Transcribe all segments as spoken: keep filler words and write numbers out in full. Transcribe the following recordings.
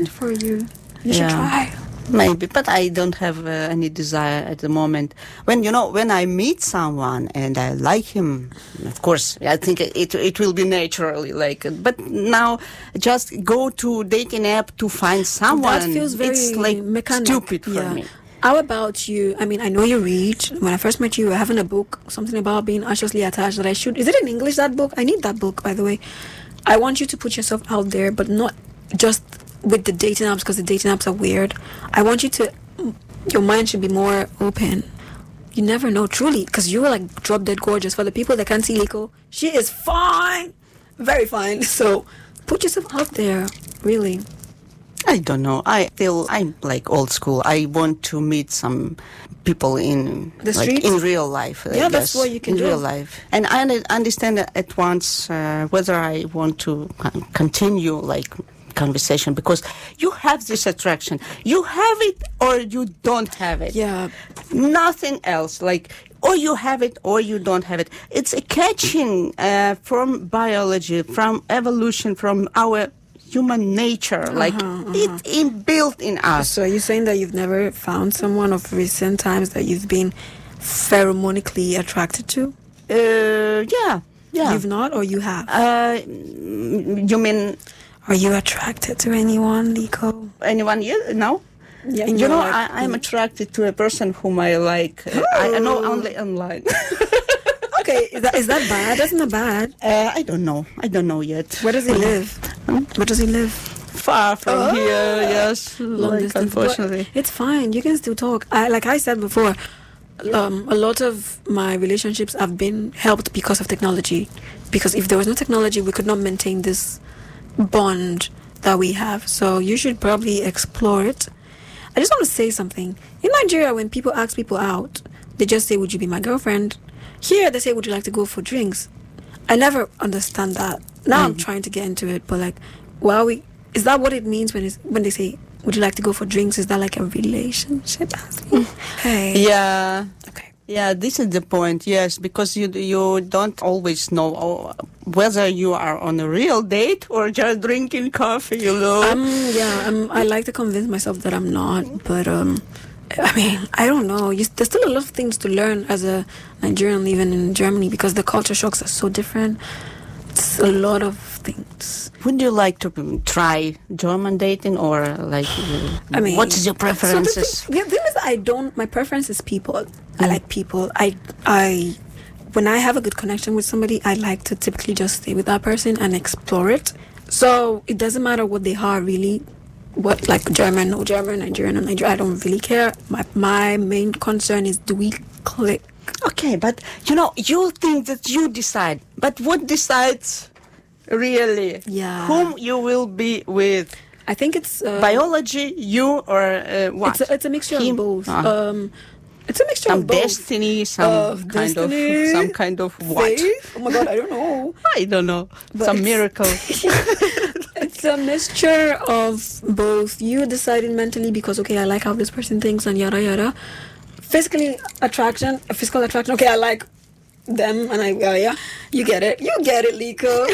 hard for you. You should Yeah. try. Maybe, but I don't have uh, any desire at the moment. When, you know, when I meet someone and I like him, of course, I think it it will be naturally like it. But now, just go to dating app to find someone. That feels very it's like mechanic. stupid for Yeah. me. How about you? I mean, I know you read. When I first met you, you were having a book, something about being anxiously attached that I should... Is it in English, that book? I need that book, by the way. I want you to put yourself out there, but not just with the dating apps, because the dating apps are weird. I want you to... Your mind should be more open. You never know, truly, because you were like drop dead gorgeous. For the people that can't see Liko, she is fine. Very fine. So, put yourself out there, really. I don't know. I still, I'm like old school. I want to meet some people in The like streets? in real life. I Yeah, that's guess, what you can in do. real life. And I un- understand at once uh, whether I want to con- continue like conversation, because you have this attraction. You have it or you don't have it. Yeah. Nothing else. Like, or you have it or you don't have it. It's a catching uh, from biology, from evolution, from our human nature. Like, uh-huh. it's inbuilt in us. So are you saying that you've never found someone of recent times that you've been pheromonically attracted to? Uh, yeah, yeah. You've not, or you have? Uh, you mean Are you attracted to anyone, Liko? anyone? Yeah, no. Yeah, You know, I, I'm attracted to a person whom I like. Uh, I, I know only online. Okay, is that, is that bad? That's not bad. uh, I don't know. I don't know yet. Where does he live? Where does he live? Far from Oh. here, yes. Long Like, distance. unfortunately. But it's fine. You can still talk. I, like I said before, um, a lot of my relationships have been helped because of technology. Because if there was no technology, we could not maintain this bond that we have. So you should probably explore it. I just want to say something. In Nigeria, when people ask people out, they just say, "Would you be my girlfriend?" Here, they say, "Would you like to go for drinks?" I never understand that. Now I'm trying to get into it, but like, well, we is that what it means when it's, when they say, "Would you like to go for drinks?" Is that like a relationship? Hey. Yeah. Okay. Yeah, this is the point, yes, because you you don't always know uh, whether you are on a real date or just drinking coffee, you know. Um. Yeah. Um. I like to convince myself that I'm not, but um. I mean, I don't know. You, there's still a lot of things to learn as a Nigerian living in Germany because the culture shocks are so different. It's a lot of things. Would you like to um, try German dating or like, uh, I mean, what is your So preferences? the thing, the thing is, I don't. My preference is people. I like people. I I when I have a good connection with somebody, I like to typically just stay with that person and explore it. So it doesn't matter what they are really. What like German, no German, Nigerian, no Nigerian. I don't really care. My my main concern is, do we click? Okay, but you know, you think that you decide, but what decides really? Yeah. Whom you will be with? I think it's uh, Biology, you, or uh, what? It's a, it's a mixture Him? of both. Ah. Um, it's a mixture some of both. destiny, some Of kind destiny, of, some kind of what? Faith? Oh my God, I don't know. I don't know. But some it's- miracle. It's a mixture of both. You deciding mentally because, okay, I like how this person thinks and yada yada. Physically attraction, physical attraction. Okay, I like them and I, uh, yeah, you get it. You get it, Liko.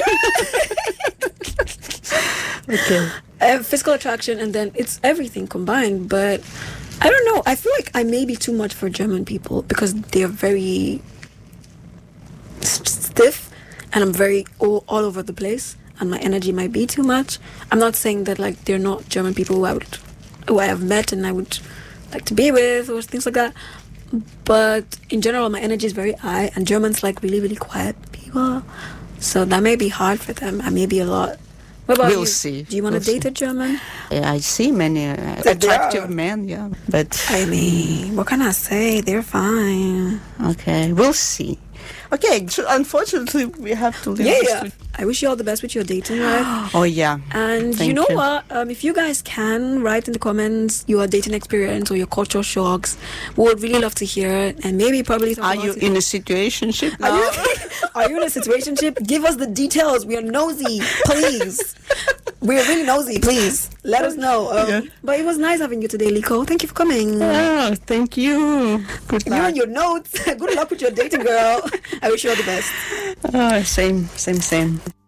Okay. Uh, physical attraction, and then it's everything combined. But I don't know. I feel like I may be too much for German people because they're very s- stiff, and I'm very all, all over the place, and my energy might be too much. I'm not saying that like they're not German people who I would, who I have met and I would like to be with or things like that. But in general, my energy is very high, and Germans like really, really quiet people. So that may be hard for them. I may be a lot. What about We'll you? see. Do you want to We'll date see. a German? Yeah, I see many uh, They attractive are. men, yeah. But, I mean, what can I say? They're fine. okay, we'll see. Okay, so unfortunately, we have to leave Yeah, this yeah. to- I wish you all the best with your dating life. Oh, yeah. And Thank you know you. what? Um, if you guys can, write in the comments your dating experience or your cultural shocks. We would really love to hear it. And maybe probably talk Are about you it. in a situationship Are now? you, are you in a situationship? Give us the details. We are nosy, please. We're really nosy, please. Let us know. Um, Yeah. But it was nice having you today, Liko. Thank you for coming. Oh, thank you. Good You luck. and your notes. Good luck with your dating, girl. I wish you all the best. Oh, same, same, same.